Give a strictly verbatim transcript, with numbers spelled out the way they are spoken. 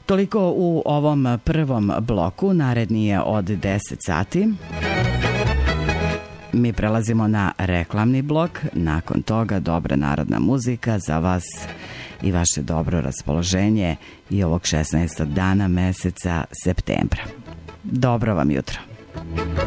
Toliko u ovom prvom bloku, naredni je od deset sati. Mi prelazimo na reklamni blok, nakon toga dobra narodna muzika za vas i vaše dobro raspoloženje i ovog šesnaestog dana meseca septembra. Dobro vam jutro.